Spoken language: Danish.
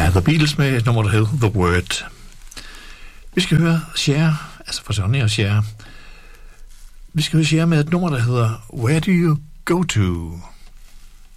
Ja, The Beatles med et nummer, der hedder The Word. Vi skal høre Cher, altså for Sonny og Cher. Vi skal høre Cher med et nummer, der hedder Where Do You Go To?